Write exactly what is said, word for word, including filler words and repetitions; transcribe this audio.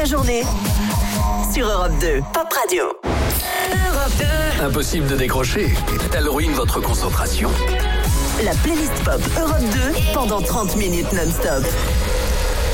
La journée sur Europe deux, Pop Radio. Europe deux. Impossible de décrocher. Elle ruine votre concentration. La playlist Pop Europe deux pendant trente minutes non-stop.